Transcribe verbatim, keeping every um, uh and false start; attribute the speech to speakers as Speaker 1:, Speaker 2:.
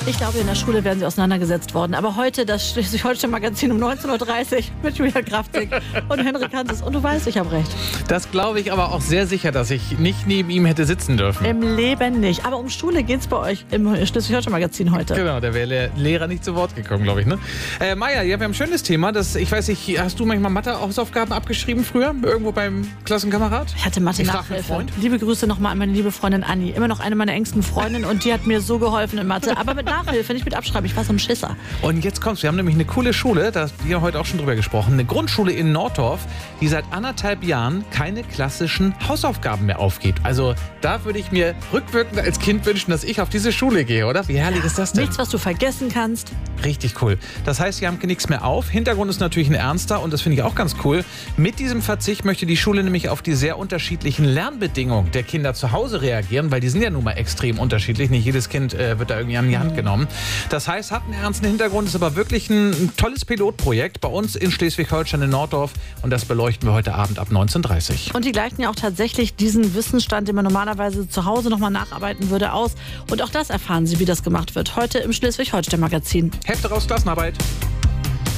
Speaker 1: Ich glaube, in der Schule wären sie auseinandergesetzt worden. Aber heute das Schleswig-Holstein-Magazin um neunzehn Uhr dreißig mit Julia Kraftig und Henrik Hanses. Und du weißt, ich habe recht.
Speaker 2: Das glaube ich aber auch sehr sicher, dass ich nicht neben ihm hätte sitzen dürfen.
Speaker 1: Im Leben nicht. Aber um Schule geht es bei euch im Schleswig-Holstein-Magazin heute.
Speaker 2: Genau, da wäre der Lehrer nicht zu Wort gekommen, glaube ich. Ne? Äh, Maja, ja, wir haben ein schönes Thema. Das, ich weiß nicht, hast du manchmal Mathe-Hausaufgaben abgeschrieben früher? Irgendwo beim Klassenkamerad?
Speaker 1: Ich hatte Mathe-Nachhilfe. Liebe Grüße nochmal an meine liebe Freundin Anni. Immer noch eine meiner engsten Freundinnen und die hat mir so geholfen in Mathe. Aber mit Nachhilfe, nicht mit Abschreiben. Ich war so ein Schisser.
Speaker 2: Und jetzt kommt's. Wir haben nämlich eine coole Schule, da haben wir heute auch schon drüber gesprochen. Eine Grundschule in Nordorf, die seit anderthalb Jahren keine klassischen Hausaufgaben mehr aufgibt. Also da würde ich mir rückwirkend als Kind wünschen, dass ich auf diese Schule gehe, oder? Wie herrlich ist das denn?
Speaker 1: Nichts, was du vergessen kannst.
Speaker 2: Richtig cool. Das heißt, sie haben nichts mehr auf. Hintergrund ist natürlich ein ernster und das finde ich auch ganz cool. Mit diesem Verzicht möchte die Schule nämlich auf die sehr unterschiedlichen Lernbedingungen der Kinder zu Hause reagieren, weil die sind ja nun mal extrem unterschiedlich. Nicht jedes Kind äh, wird da irgendwie an die Hand genommen. Das heißt, hat einen ernsten Hintergrund, ist aber wirklich ein, ein tolles Pilotprojekt bei uns in Schleswig-Holstein in Norddorf und das beleuchten wir heute Abend ab neunzehn Uhr dreißig.
Speaker 1: Und die gleichen ja auch tatsächlich diesen Wissensstand, den man normalerweise zu Hause nochmal nacharbeiten würde, aus. Und auch das erfahren Sie, wie das gemacht wird, heute im Schleswig-Holstein-Magazin.
Speaker 2: Hefte raus, Klassenarbeit.